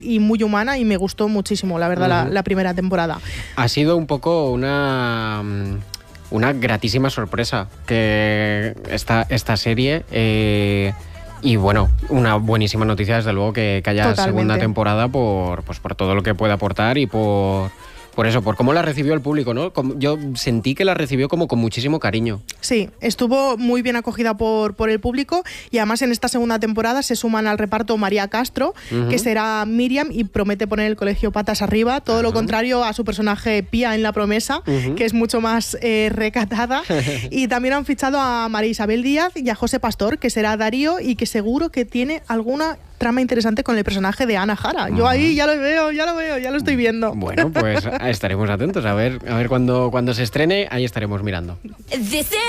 y muy humana y me gustó muchísimo, la verdad, la primera temporada. Ha sido un poco una gratísima sorpresa que esta serie... y bueno, una buenísima noticia desde luego que haya Totalmente. segunda temporada por todo lo que puede aportar y por eso, por cómo la recibió el público, ¿no? Yo sentí que la recibió como con muchísimo cariño. Sí, estuvo muy bien acogida por el público y además en esta segunda temporada se suman al reparto María Castro, que será Miriam y promete poner el colegio patas arriba, todo lo contrario a su personaje Pía en La Promesa, que es mucho más recatada. Y también han fichado a María Isabel Díaz y a José Pastor, que será Darío y que seguro que tiene alguna trama interesante con el personaje de Ana Jara. Yo ahí ya lo veo, ya lo estoy viendo. Bueno, pues estaremos atentos a ver cuando se estrene, ahí estaremos mirando.